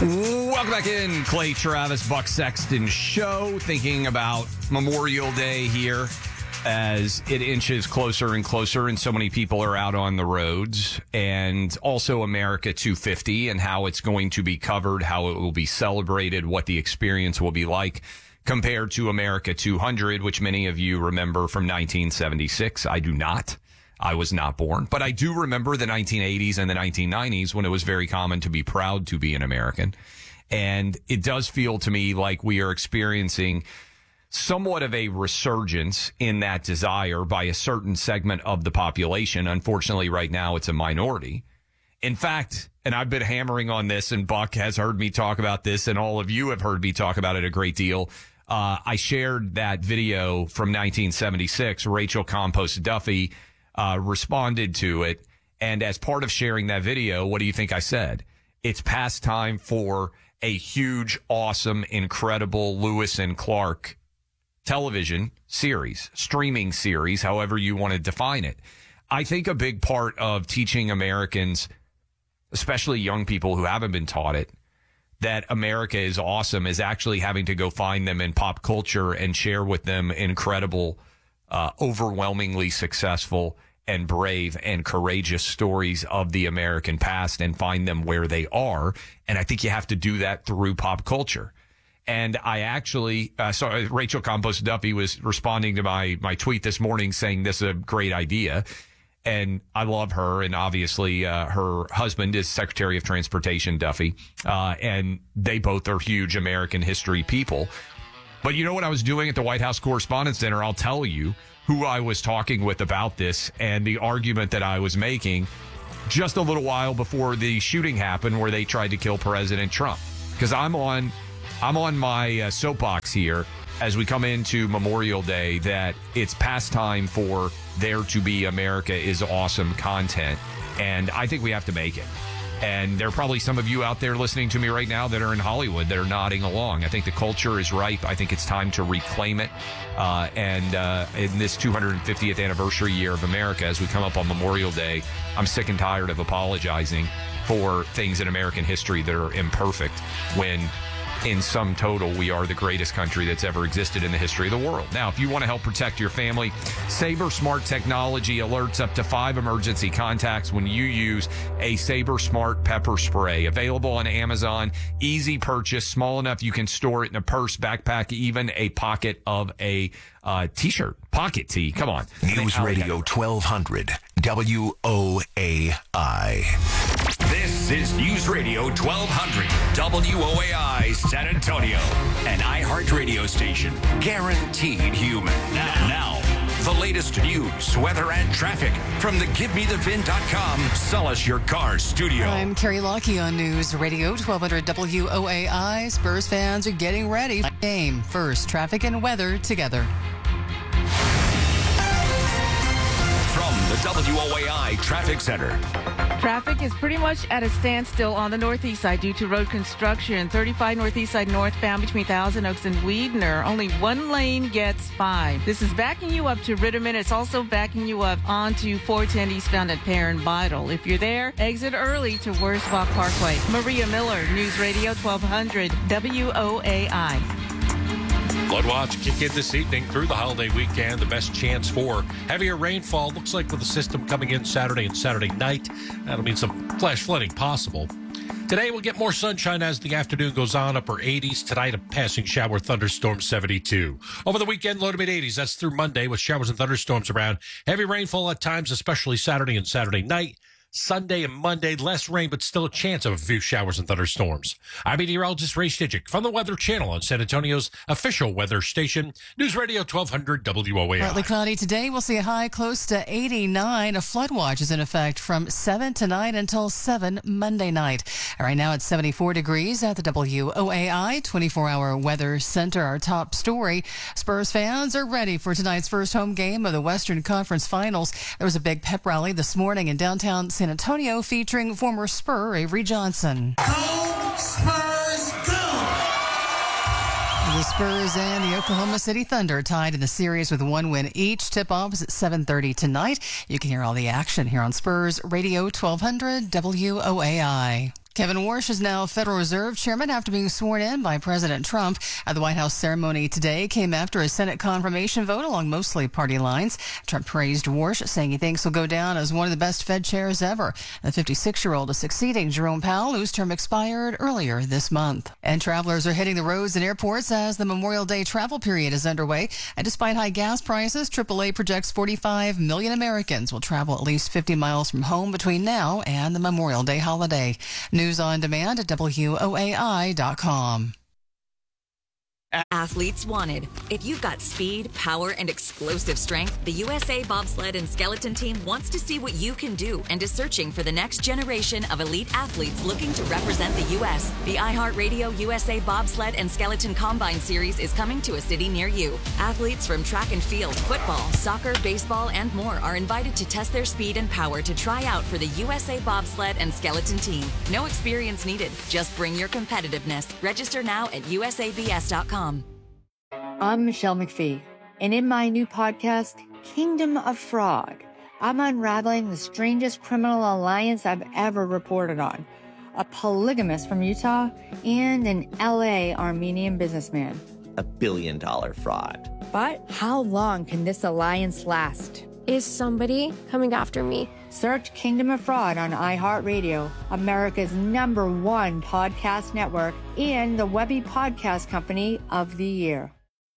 Welcome back in, Clay Travis, Buck Sexton Show. Thinking about Memorial Day here as it inches closer and closer, and so many people are out on the roads, and also America 250 and how it's going to be covered, how it will be celebrated, what the experience will be like compared to America 200, which many of you remember from 1976. I do not. I was not born, but I do remember the 1980s and the 1990s when it was very common to be proud to be an American. And it does feel to me like we are experiencing somewhat of a resurgence in that desire by a certain segment of the population. Unfortunately, right now, it's a minority. In fact, and I've been hammering on this, and Buck has heard me talk about this, and all of you have heard me talk about it a great deal. I shared that video from 1976. Rachel Compost Duffy responded to it. And as part of sharing that video, what do you think I said? It's past time for a huge, awesome, incredible Lewis and Clark television series, streaming series, however you want to define it. I think a big part of teaching Americans, especially young people who haven't been taught it, that America is awesome is actually having to go find them in pop culture and share with them incredible, overwhelmingly successful and brave and courageous stories of the American past and find them where they are. And I think you have to do that through pop culture. And I actually saw Rachel Compost Duffy was responding to my tweet this morning saying this is a great idea. And I love her. And obviously, her husband is Secretary of Transportation Duffy. And they both are huge American history people. But you know what I was doing at the White House Correspondents' Dinner? I'll tell you who I was talking with about this and the argument that I was making just a little while before the shooting happened where they tried to kill President Trump. Because I'm on my soapbox here as we come into Memorial Day that it's past time for there to be America is awesome content. And I think we have to make it. And there are probably some of you out there listening to me right now that are in Hollywood that are nodding along. I think the culture is ripe. I think it's time to reclaim it. And in this 250th anniversary year of America, as we come up on Memorial Day, I'm sick and tired of apologizing for things in American history that are imperfect when in sum total, we are the greatest country that's ever existed in the history of the world. Now, if you want to help protect your family, Sabre Smart Technology alerts up to 5 emergency contacts when you use a Sabre Smart pepper spray. Available on Amazon, easy purchase, small enough you can store it in a purse, backpack, even a pocket of a T-shirt, pocket tee. Come on. News Radio 1200, WOAI. This is News Radio 1200, WOAI San Antonio, an iHeartRadio station, guaranteed human. Now, the latest news, weather, and traffic from the GiveMeTheVin.com Sell Us Your Car studio. I'm Carrie Lockie on News Radio 1200 WOAI. Spurs fans are getting ready. Game first, traffic and weather together. From the WOAI Traffic Center. Traffic is pretty much at a standstill on the northeast side due to road construction. 35 northeast side northbound between Thousand Oaks and Weidner. Only one lane gets 5. This is backing you up to Ritterman. It's also backing you up onto 410 eastbound at Perrin Vital. If you're there, exit early to Wurzbach Parkway. Maria Miller, News Radio 1200 WOAI. Flood watch kick in this evening through the holiday weekend. The best chance for heavier rainfall looks like with the system coming in Saturday and Saturday night. That'll mean some flash flooding possible. Today we'll get more sunshine as the afternoon goes on, upper 80s. Tonight a passing shower thunderstorm 72. Over the weekend, low to mid 80s. That's through Monday with showers and thunderstorms around. Heavy rainfall at times, especially Saturday and Saturday night. Sunday and Monday, less rain, but still a chance of a few showers and thunderstorms. I'm meteorologist Ray Stijic from the Weather Channel on San Antonio's official weather station, News Radio 1200 WOAI. Partly cloudy today. We'll see a high close to 89. A flood watch is in effect from 7 tonight until 7 Monday night. Right now it's 74 degrees at the WOAI 24-hour weather center. Our top story, Spurs fans are ready for tonight's first home game of the Western Conference Finals. There was a big pep rally this morning in downtown San Antonio featuring former Spur Avery Johnson. Go Spurs, go! The Spurs and the Oklahoma City Thunder tied in the series with 1 win each. Tip-off is at 7:30 tonight. You can hear all the action here on Spurs Radio 1200 WOAI. Kevin Warsh is now Federal Reserve Chairman after being sworn in by President Trump. The White House ceremony today came after a Senate confirmation vote along mostly party lines. Trump praised Warsh, saying he thinks he'll go down as one of the best Fed chairs ever. The 56-year-old is succeeding Jerome Powell, whose term expired earlier this month. And travelers are hitting the roads and airports as the Memorial Day travel period is underway. And despite high gas prices, AAA projects 45 million Americans will travel at least 50 miles from home between now and the Memorial Day holiday. News on demand at WOAI.com. Athletes wanted. If you've got speed, power, and explosive strength, the USA Bobsled and Skeleton Team wants to see what you can do and is searching for the next generation of elite athletes looking to represent the U.S. The iHeartRadio USA Bobsled and Skeleton Combine Series is coming to a city near you. Athletes from track and field, football, soccer, baseball, and more are invited to test their speed and power to try out for the USA Bobsled and Skeleton Team. No experience needed. Just bring your competitiveness. Register now at usabs.com. I'm Michelle McPhee, and in my new podcast, Kingdom of Fraud, I'm unraveling the strangest criminal alliance I've ever reported on. A polygamist from Utah and an LA Armenian businessman. $1 billion fraud. But how long can this alliance last? Is somebody coming after me? Search Kingdom of Fraud on iHeartRadio, America's #1 podcast network, and the Webby Podcast Company of the Year.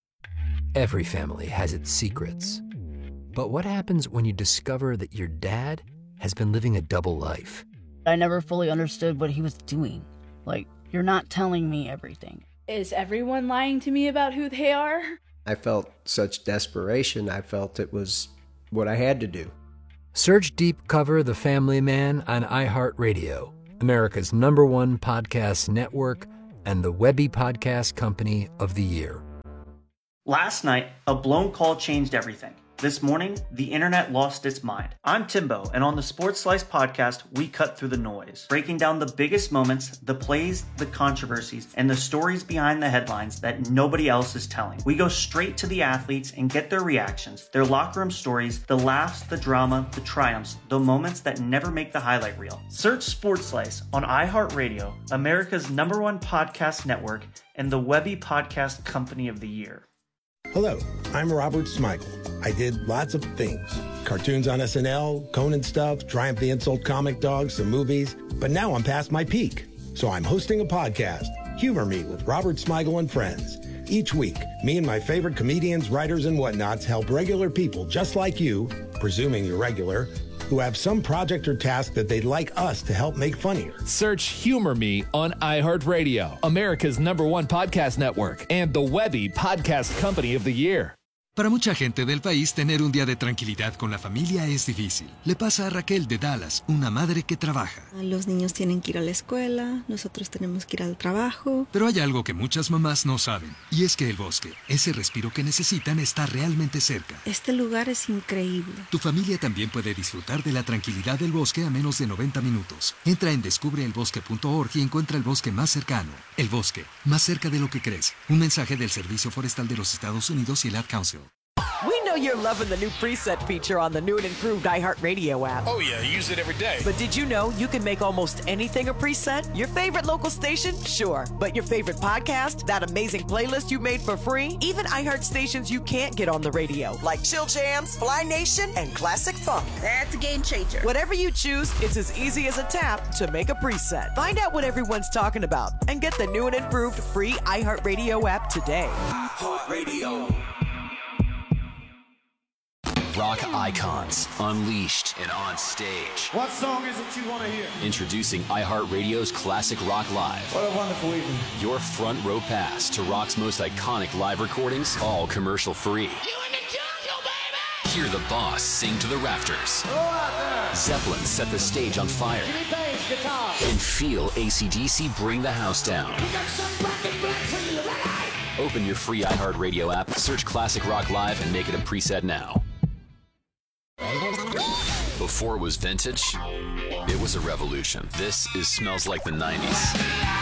Every family has its secrets. But what happens when you discover that your dad has been living a double life? I never fully understood what he was doing. Like, you're not telling me everything. Is everyone lying to me about who they are? I felt such desperation. I felt it was what I had to do. Search Deep Cover The Family Man on iHeartRadio, America's #1 podcast network, and the Webby Podcast Company of the Year. Last night, a blown call changed everything. This morning, the internet lost its mind. I'm Timbo, and on the Sports Slice podcast, we cut through the noise, breaking down the biggest moments, the plays, the controversies, and the stories behind the headlines that nobody else is telling. We go straight to the athletes and get their reactions, their locker room stories, the laughs, the drama, the triumphs, the moments that never make the highlight reel. Search Sports Slice on iHeartRadio, America's #1 podcast network, and the Webby Podcast Company of the Year. Hello, I'm Robert Smigel. I did lots of things. Cartoons on SNL, Conan stuff, Triumph the Insult Comic Dog, some movies. But now I'm past my peak. So I'm hosting a podcast, Humor Me with Robert Smigel and Friends. Each week, me and my favorite comedians, writers, and whatnots help regular people just like you, presuming you're regular, who have some project or task that they'd like us to help make funnier. Search Humor Me on iHeartRadio, America's #1 podcast network, and the Webby Podcast Company of the Year. Para mucha gente del país, tener un día de tranquilidad con la familia es difícil. Le pasa a Raquel de Dallas, una madre que trabaja. Los niños tienen que ir a la escuela, nosotros tenemos que ir al trabajo. Pero hay algo que muchas mamás no saben, y es que el bosque, ese respiro que necesitan, está realmente cerca. Este lugar es increíble. Tu familia también puede disfrutar de la tranquilidad del bosque a menos de 90 minutos. Entra en descubreelbosque.org y encuentra el bosque más cercano. El bosque, más cerca de lo que crees. Un mensaje del Servicio Forestal de los Estados Unidos y el Ad Council. We know you're loving the new preset feature on the new and improved iHeartRadio app. Oh, yeah, I use it every day. But did you know you can make almost anything a preset? Your favorite local station? Sure. But your favorite podcast? That amazing playlist you made for free? Even iHeart stations you can't get on the radio, like Chill Jams, Fly Nation, and Classic Funk. That's a game changer. Whatever you choose, it's as easy as a tap to make a preset. Find out what everyone's talking about and get the new and improved free iHeartRadio app today. iHeartRadio. Rock icons, unleashed and on stage. What song is it you want to hear? Introducing iHeartRadio's Classic Rock Live. What a wonderful evening. Your front row pass to rock's most iconic live recordings, all commercial free. You in the jungle, baby! Hear the boss sing to the rafters. Go out there! Zeppelin set the stage on fire. Jimmy Page, guitar. And feel AC/DC bring the house down. We got some black and black for you, right? Open your free iHeartRadio app, search Classic Rock Live, and make it a preset now. Before it was vintage, it was a revolution. This is Smells Like the 90s.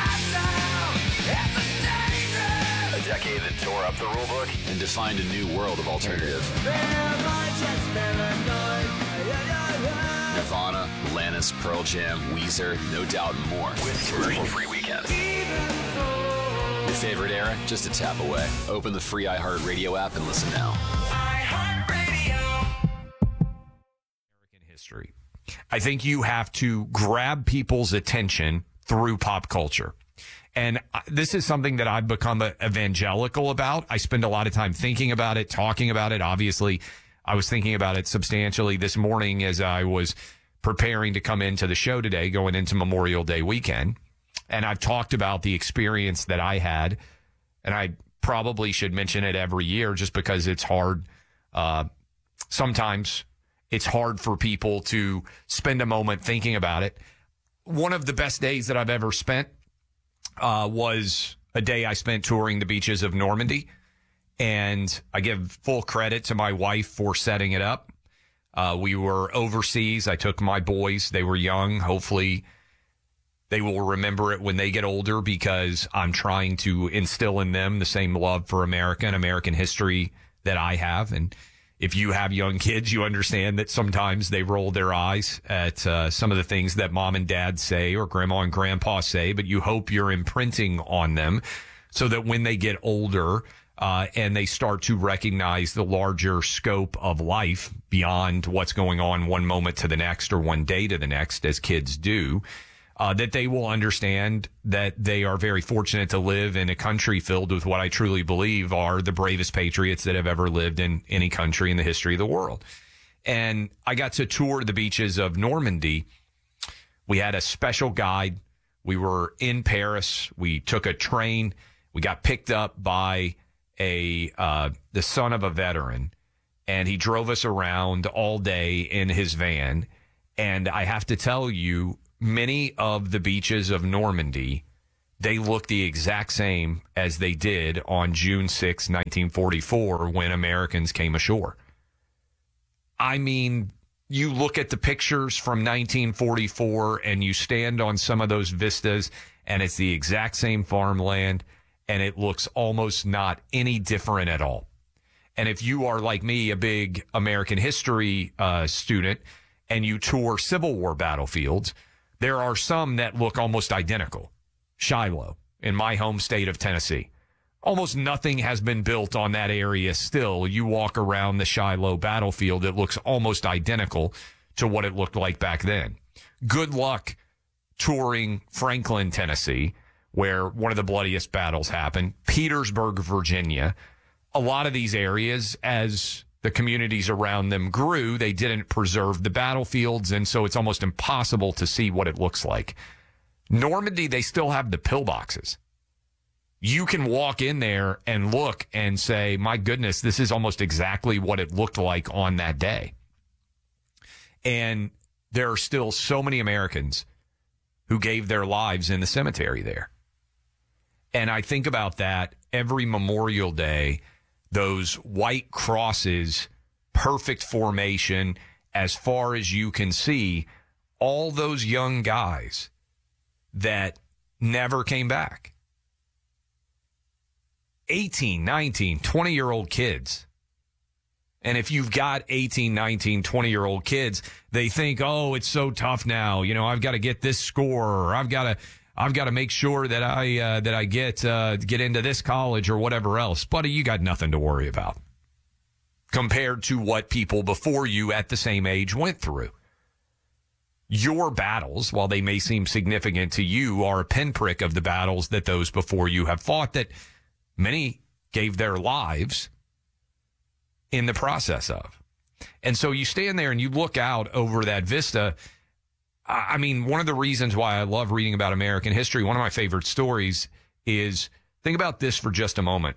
A decade that tore up the rulebook and defined a new world of alternative. Nirvana, Alanis, Pearl Jam, Weezer, No Doubt, and more. With commercial-free weekends. Your favorite era? Just a tap away. Open the free iHeartRadio app and listen now. American history. I think you have to grab people's attention through pop culture. And this is something that I've become evangelical about. I spend a lot of time thinking about it, talking about it. Obviously, I was thinking about it substantially this morning as I was preparing to come into the show today, going into Memorial Day weekend. And I've talked about the experience that I had, and I probably should mention it every year just because it's hard. Sometimes it's hard for people to spend a moment thinking about it. One of the best days that I've ever spent was a day I spent touring the beaches of Normandy. And I give full credit to my wife for setting it up. We were overseas. I took my boys. They were young. Hopefully they will remember it when they get older because I'm trying to instill in them the same love for America and American history that I have. And if you have young kids, you understand that sometimes they roll their eyes at some of the things that mom and dad say or grandma and grandpa say, but you hope you're imprinting on them so that when they get older and they start to recognize the larger scope of life beyond what's going on one moment to the next or one day to the next, as kids do, that they will understand that they are very fortunate to live in a country filled with what I truly believe are the bravest patriots that have ever lived in any country in the history of the world. And I got to tour the beaches of Normandy. We had a special guide. We were in Paris. We took a train. We got picked up by the son of a veteran, and he drove us around all day in his van. And I have to tell you, many of the beaches of Normandy, they look the exact same as they did on June 6, 1944, when Americans came ashore. I mean, you look at the pictures from 1944 and you stand on some of those vistas and it's the exact same farmland and it looks almost not any different at all. And if you are like me, a big American history student, and you tour Civil War battlefields, there are some that look almost identical. Shiloh, in my home state of Tennessee. Almost nothing has been built on that area still. You walk around the Shiloh battlefield, it looks almost identical to what it looked like back then. Good luck touring Franklin, Tennessee, where one of the bloodiest battles happened. Petersburg, Virginia. A lot of these areas, as the communities around them grew, they didn't preserve the battlefields, and so it's almost impossible to see what it looks like. Normandy, they still have the pillboxes. You can walk in there and look and say, my goodness, this is almost exactly what it looked like on that day. And there are still so many Americans who gave their lives in the cemetery there. And I think about that every Memorial Day. Those white crosses, perfect formation, as far as you can see, all those young guys that never came back. 18, 19, 20-year-old kids. And if you've got 18, 19, 20-year-old kids, they think, oh, it's so tough now. You know, I've got to get this score, or I've got to make sure that I get into this college or whatever else. Buddy, you got nothing to worry about compared to what people before you at the same age went through. Your battles, while they may seem significant to you, are a pinprick of the battles that those before you have fought, that many gave their lives in the process of. And so you stand there and you look out over that vista. I mean, one of the reasons why I love reading about American history, one of my favorite stories is, think about this for just a moment.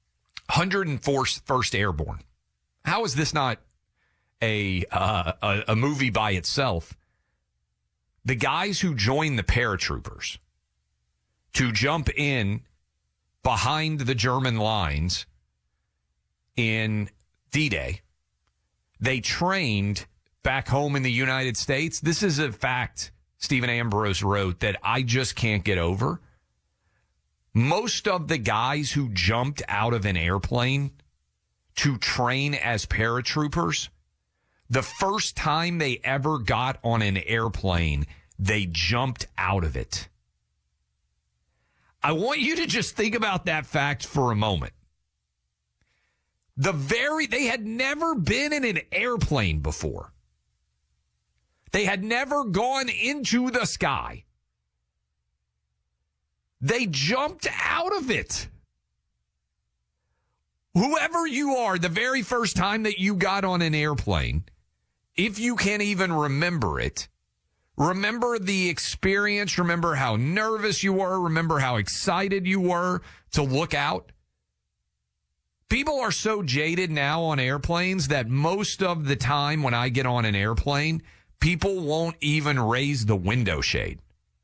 101st Airborne. How is this not a movie by itself? The guys who joined the paratroopers to jump in behind the German lines in D-Day, they trained back home in the United States. This is a fact Stephen Ambrose wrote that I just can't get over. Most of the guys who jumped out of an airplane to train as paratroopers, The first time they ever got on an airplane, they jumped out of it. I want you to just think about that fact for a moment. They had never been in an airplane before. They had never gone into the sky. They jumped out of it. Whoever you are, the very first time that you got on an airplane, if you can even remember it, remember the experience, remember how nervous you were, remember how excited you were to look out. People are so jaded now on airplanes that most of the time when I get on an airplane, people won't even raise the window shade.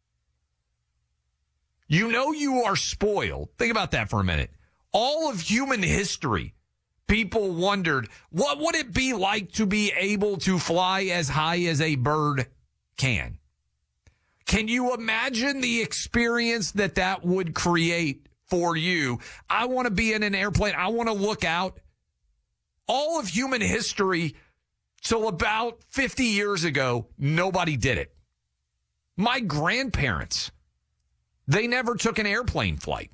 You know you are spoiled. Think about that for a minute. All of human history, people wondered, what would it be like to be able to fly as high as a bird can? Can you imagine the experience that would create for you? I want to be in an airplane. I want to look out. All of human history, till about 50 years ago, nobody did it. My grandparents, they never took an airplane flight.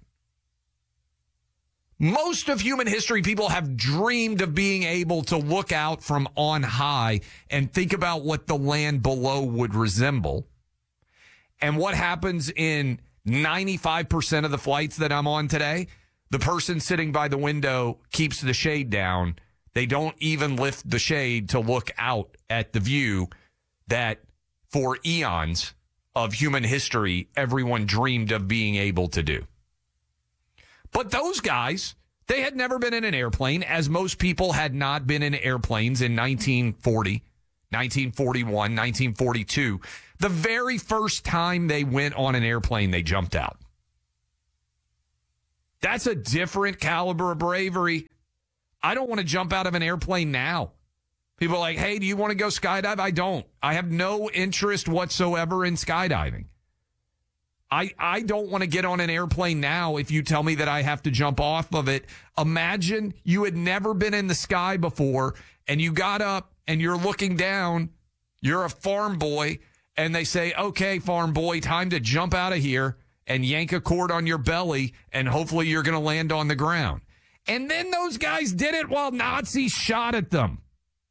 Most of human history, people have dreamed of being able to look out from on high and think about what the land below would resemble. And what happens in 95% of the flights that I'm on today? The person sitting by the window keeps the shade down. They don't even lift the shade to look out at the view that for eons of human history, everyone dreamed of being able to do. But those guys, they had never been in an airplane, as most people had not been in airplanes in 1940, 1941, 1942. The very first time they went on an airplane, they jumped out. That's a different caliber of bravery. I don't want to jump out of an airplane now. People are like, hey, do you want to go skydive? I don't. I have no interest whatsoever in skydiving. I don't want to get on an airplane now if you tell me that I have to jump off of it. Imagine you had never been in the sky before and you got up and you're looking down. You're a farm boy and they say, okay, farm boy, time to jump out of here and yank a cord on your belly and hopefully you're going to land on the ground. And then those guys did it while Nazis shot at them.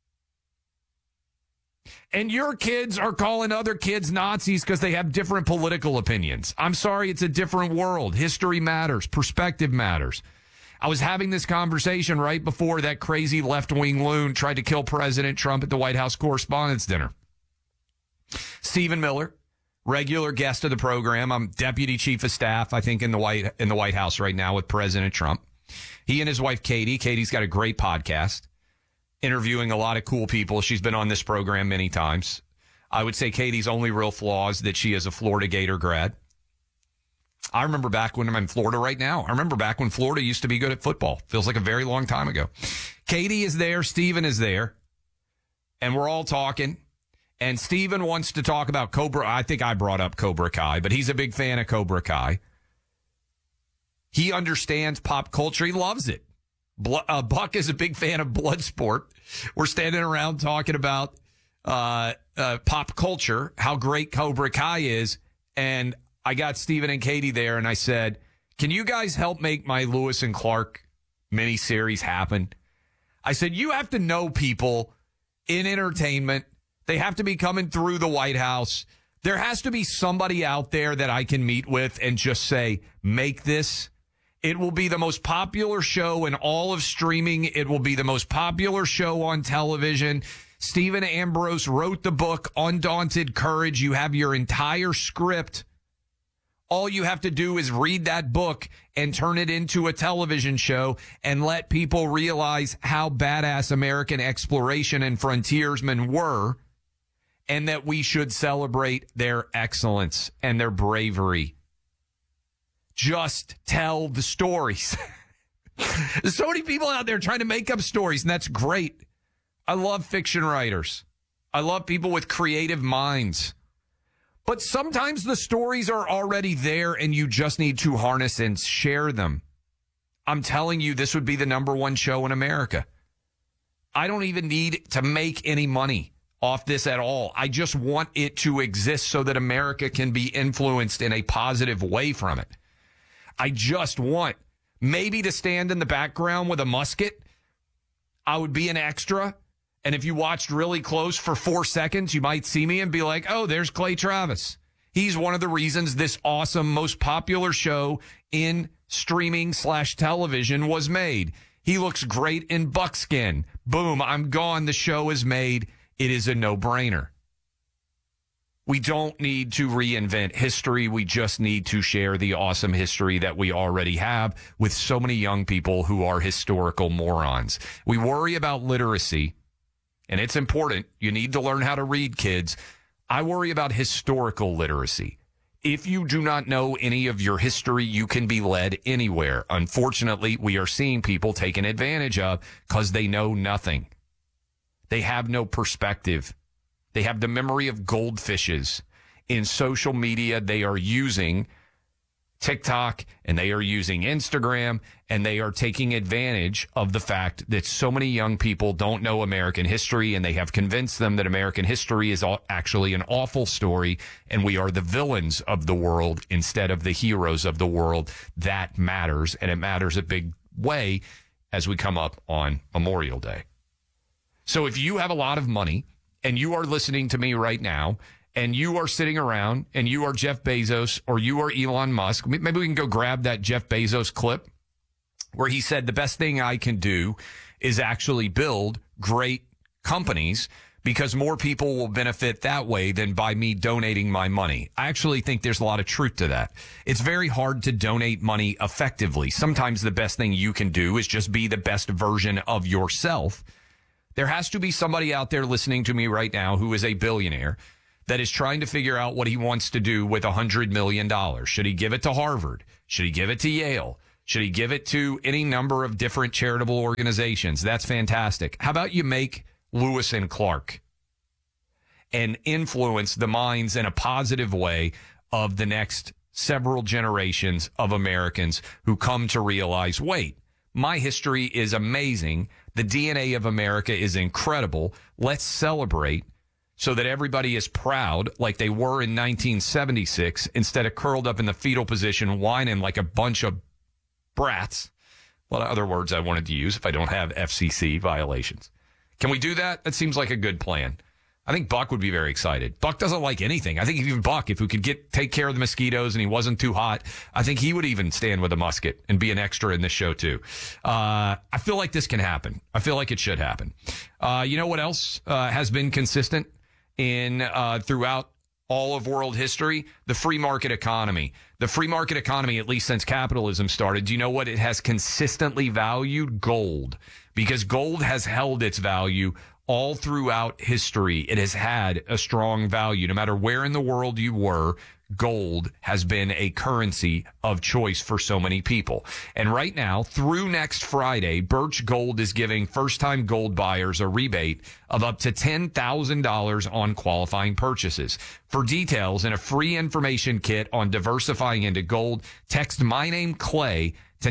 And your kids are calling other kids Nazis because they have different political opinions. I'm sorry, it's a different world. History matters. Perspective matters. I was having this conversation right before that crazy left-wing loon tried to kill President Trump at the White House Correspondents' Dinner. Stephen Miller, regular guest of the program. I'm deputy chief of staff, I think, in the White House right now with President Trump. He and his wife, Katie. Katie's got a great podcast, interviewing a lot of cool people. She's been on this program many times. I would say Katie's only real flaw is that she is a Florida Gator grad. I remember back when I'm in Florida right now. I remember back when Florida used to be good at football. Feels like a very long time ago. Katie is there. Stephen is there. And we're all talking. And Stephen wants to talk about Cobra. I think I brought up Cobra Kai, but he's a big fan of Cobra Kai. He understands pop culture. He loves it. Buck is a big fan of Bloodsport. We're standing around talking about pop culture, how great Cobra Kai is. And I got Stephen and Katie there, and I said, can you guys help make my Lewis and Clark miniseries happen? I said, you have to know people in entertainment. They have to be coming through the White House. There has to be somebody out there that I can meet with and just say, make this. It will be the most popular show in all of streaming. It will be the most popular show on television. Stephen Ambrose wrote the book, Undaunted Courage. You have your entire script. All you have to do is read that book and turn it into a television show and let people realize how badass American exploration and frontiersmen were, and that we should celebrate their excellence and their bravery. Just tell the stories. There's so many people out there trying to make up stories, and that's great. I love fiction writers. I love people with creative minds. But sometimes the stories are already there, and you just need to harness and share them. I'm telling you, this would be the #1 show in America. I don't even need to make any money off this at all. I just want it to exist so that America can be influenced in a positive way from it. I just want maybe to stand in the background with a musket. I would be an extra. And if you watched really close for 4 seconds, you might see me and be like, oh, there's Clay Travis. He's one of the reasons this awesome, most popular show in streaming/television was made. He looks great in buckskin. Boom, I'm gone. The show is made. It is a no-brainer. We don't need to reinvent history. We just need to share the awesome history that we already have with so many young people who are historical morons. We worry about literacy, and it's important. You need to learn how to read, kids. I worry about historical literacy. If you do not know any of your history, you can be led anywhere. Unfortunately, we are seeing people taken advantage of because they know nothing. They have no perspective. They have the memory of goldfishes. In social media, they are using TikTok and they are using Instagram, and they are taking advantage of the fact that so many young people don't know American history, and they have convinced them that American history is actually an awful story and we are the villains of the world instead of the heroes of the world. That matters, and it matters a big way as we come up on Memorial Day. So if you have a lot of money and you are listening to me right now, and you are sitting around and you are Jeff Bezos or you are Elon Musk, maybe we can go grab that Jeff Bezos clip where he said the best thing I can do is actually build great companies because more people will benefit that way than by me donating my money. I actually think there's a lot of truth to that. It's very hard to donate money effectively. Sometimes the best thing you can do is just be the best version of yourself. There has to be somebody out there listening to me right now who is a billionaire that is trying to figure out what he wants to do with $100 million. Should he give it to Harvard? Should he give it to Yale? Should he give it to any number of different charitable organizations? That's fantastic. How about you make Lewis and Clark and influence the minds in a positive way of the next several generations of Americans who come to realize, wait, my history is amazing. The DNA of America is incredible. Let's celebrate so that everybody is proud like they were in 1976 instead of curled up in the fetal position whining like a bunch of brats. A lot of other words I wanted to use if I don't have FCC violations. Can we do that? That seems like a good plan. I think Buck would be very excited. Buck doesn't like anything. I think even Buck, if we could take care of the mosquitoes and he wasn't too hot, I think he would even stand with a musket and be an extra in this show too. I feel like this can happen. I feel like it should happen. You know what else has been consistent in throughout all of world history? The free market economy. The free market economy, at least since capitalism started, do you know what it has consistently valued? Gold. Because gold has held its value all throughout history. It has had a strong value. No matter where in the world you were, gold has been a currency of choice for so many people. And right now, through next Friday, Birch Gold is giving first-time gold buyers a rebate of up to $10,000 on qualifying purchases. For details and a free information kit on diversifying into gold, text my name Clay to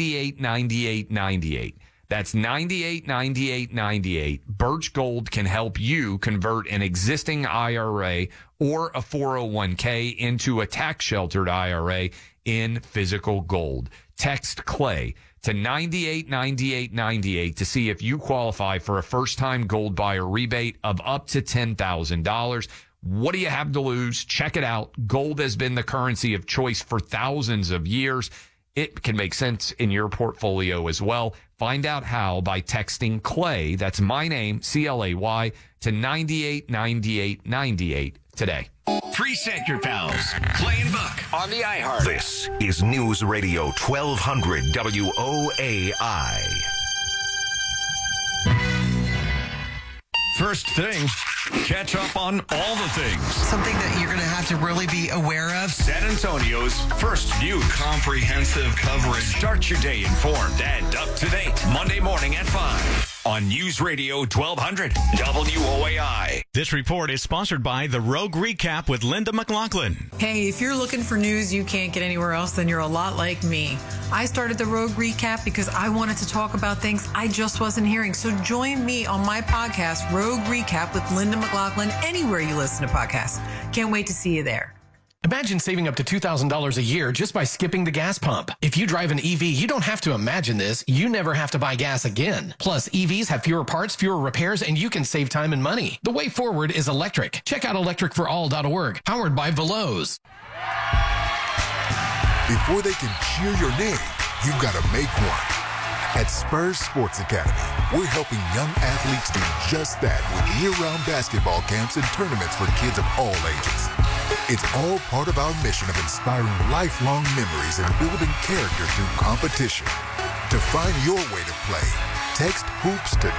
989898. That's 989898. Birch Gold can help you convert an existing IRA or a 401k into a tax-sheltered IRA in physical gold. Text Clay to 989898 to see if you qualify for a first-time gold buyer rebate of up to $10,000. What do you have to lose? Check it out. Gold has been the currency of choice for thousands of years. It can make sense in your portfolio as well. Find out how by texting Clay, that's my name, CLAY, to 989898 today. Preset your pals, Clay and Buck on the iHeart. This is News Radio 1200 WOAI. First thing, catch up on all the things. Something that you're going to have to really be aware of. San Antonio's first news. Comprehensive coverage. Start your day informed and up to date. Monday morning at 5. on News Radio 1200 WOAI. This report is sponsored by the Rogue Recap with Linda McLaughlin. Hey, if you're looking for news you can't get anywhere else, then you're a lot like me. I started the Rogue Recap because I wanted to talk about things I just wasn't hearing. So join me on my podcast, Rogue Recap with Linda McLaughlin, anywhere you listen to podcasts. Can't wait to see you there. Imagine saving up to $2,000 a year just by skipping the gas pump. If you drive an EV, you don't have to imagine this. You never have to buy gas again. Plus, EVs have fewer parts, fewer repairs, and you can save time and money. The way forward is electric. Check out electricforall.org, powered by Veloz. Before they can cheer your name, you've got to make one. At Spurs Sports Academy, we're helping young athletes do just that with year-round basketball camps and tournaments for kids of all ages. It's all part of our mission of inspiring lifelong memories and building character through competition. To find your way to play, text HOOPS to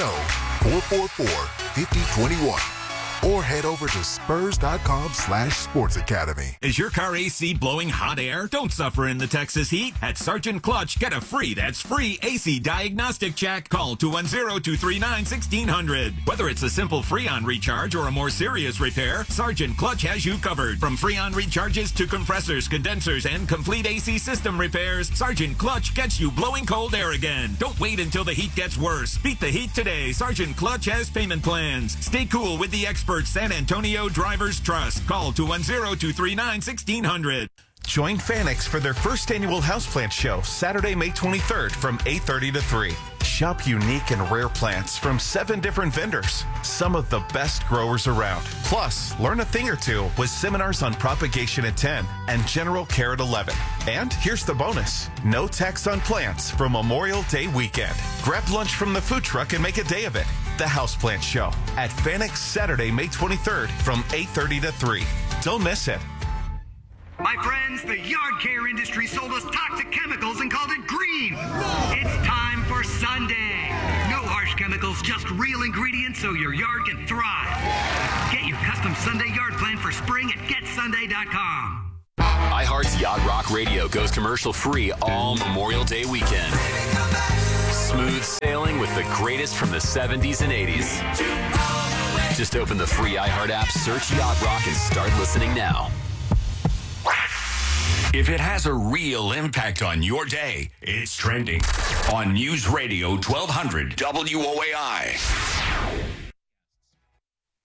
210-444-5021 or head over to spurs.com/sportsacademy. Is your car AC blowing hot air? Don't suffer in the Texas heat. At Sergeant Clutch, get a free AC diagnostic check. Call 210-239-1600. Whether it's a simple Freon recharge or a more serious repair, Sergeant Clutch has you covered. From Freon recharges to compressors, condensers, and complete AC system repairs, Sergeant Clutch gets you blowing cold air again. Don't wait until the heat gets worse. Beat the heat today. Sergeant Clutch has payment plans. Stay cool with the expert San Antonio Drivers Trust. Call 210-239-1600. Join Fanix for their first annual Houseplant Show, Saturday, May 23rd from 8:30 to 3. Shop unique and rare plants from 7 different vendors, some of the best growers around. Plus, learn a thing or two with seminars on propagation at 10 and general care at 11. And here's the bonus. No tax on plants for Memorial Day weekend. Grab lunch from the food truck and make a day of it. The Houseplant Show at Fanix, Saturday, May 23rd from 8:30 to 3. Don't miss it. My friends, the yard care industry sold us toxic chemicals and called it green. It's time for Sunday. No harsh chemicals, just real ingredients so your yard can thrive. Get your custom Sunday yard plan for spring at getsunday.com. iHeart's Yacht Rock Radio goes commercial free all Memorial Day weekend. Smooth sailing with the greatest from the 70s and 80s. Just open the free iHeart app, search Yacht Rock, and start listening now. If it has a real impact on your day, it's trending on News Radio 1200 WOAI.